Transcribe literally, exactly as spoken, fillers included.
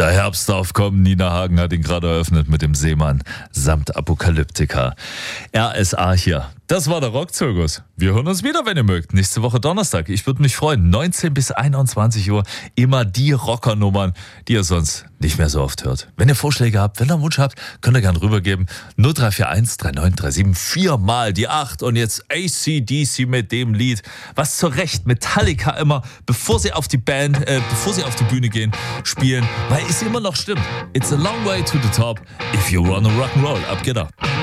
Der Herbst darf kommen. Nina Hagen hat ihn gerade eröffnet mit dem Seemann samt Apokalyptika. R S A hier. Das war der Rockzirkus. Wir hören uns wieder, wenn ihr mögt. Nächste Woche Donnerstag. Ich würde mich freuen. neunzehn bis einundzwanzig Uhr. Immer die Rockernummern, die ihr sonst nicht mehr so oft hört. Wenn ihr Vorschläge habt, wenn ihr einen Wunsch habt, könnt ihr gerne rübergeben. null drei vier eins drei neun drei sieben viermal die acht. Und jetzt A C D C mit dem Lied, was zu Recht Metallica immer, bevor sie auf die Band, äh, bevor sie auf die Bühne gehen, spielen, weil es immer noch stimmt. It's a long way to the top if you wanna rock'n'roll. Ab geht er.